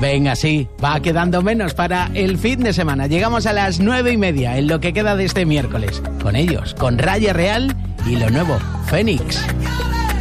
Venga, sí, va quedando menos para el fin de semana. Llegamos a las 9:30 en lo que queda de este miércoles. Con ellos, con Raya Real y lo nuevo, Fénix.